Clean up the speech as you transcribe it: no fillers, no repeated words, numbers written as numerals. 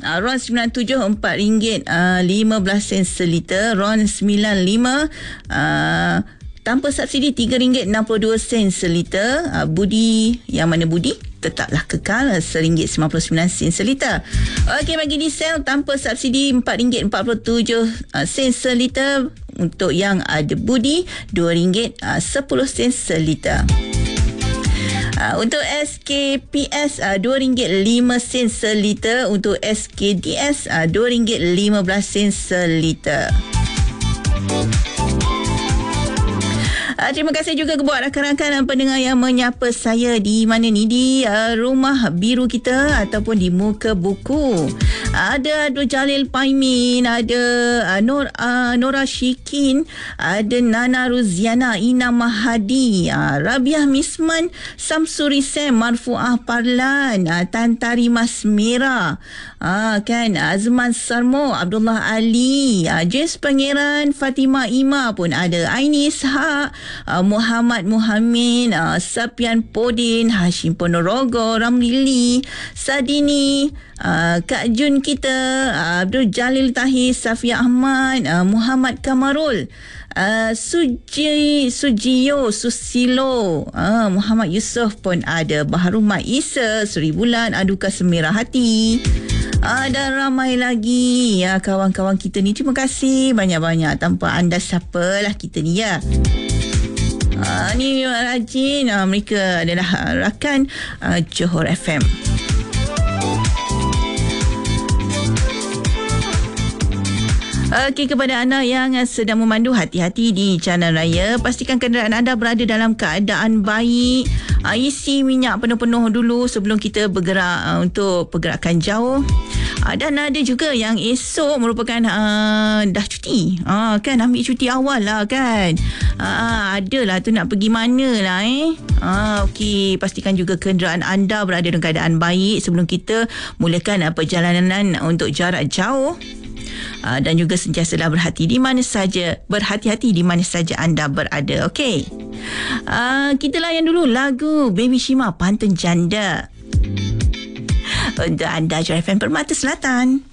RON 97 RM4 15 seliter. RON 95 tanpa subsidi RM3.62 seliter. Budi, yang mana budi tetaplah kekal RM1.99 seliter. Okey, bagi diesel tanpa subsidi RM4.47 seliter. Untuk yang ada budi RM2.10 seliter. Untuk SKPS RM2.05 seliter. Untuk SKDS RM2.15 seliter. Terima kasih juga kepada rakan-rakan pendengar yang menyapa saya di mana ni, di rumah biru kita ataupun di muka buku. Ada Abdul Jalil Paimin, ada Nora Syikin, ada Nana Ruziana, Ina Mahadi, Rabiah Misman, Samsuri Sam, Marfuah Parlan, Tantari Mas Mera, kan, Azman Sarmo, Abdullah Ali, James Pangeran, Fatimah Ima pun ada, Aini Ishak, Muhammad Muhammin, Sapian Podin, Hashim Ponorogo, Ramlili, Sadini, Kak Jun kita, Abdul Jalil Tahir, Safia Ahmad, Muhammad Kamarul, Sujiyo Susilo, Muhammad Yusof pun ada, Baharumah Isa, Suri Bulan, Aduka Semerah Hati, dan ramai lagi ya kawan-kawan kita ni. Terima kasih banyak-banyak. Tanpa anda siapalah kita ni ya. Ni rajin, mereka adalah rakan Johor FM. Okey, kepada anda yang sedang memandu, hati-hati di jalan raya. Pastikan kenderaan anda berada dalam keadaan baik. Isi minyak penuh-penuh dulu sebelum kita bergerak untuk pergerakan jauh. Dan ada juga yang esok merupakan dah cuti. Kan, ambil cuti awal lah kan. Adalah tu nak pergi mana lah okey, pastikan juga kenderaan anda berada dalam keadaan baik sebelum kita mulakan perjalanan untuk jarak jauh. Dan juga sentiasalah berhati-hati di mana saja anda berada. Okey. Kita layan dulu lagu Baby Shima, Pantun Janda untuk anda, Johor FM Permata Selatan.